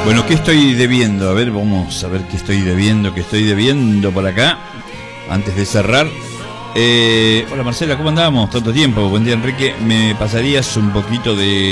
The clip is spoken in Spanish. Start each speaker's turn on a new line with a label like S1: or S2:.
S1: Bueno, ¿qué estoy debiendo? A ver, vamos a ver qué estoy debiendo por acá, antes de cerrar. Hola Marcela, ¿cómo andamos? Tanto tiempo. Buen día, Enrique. ¿Me pasarías un poquito de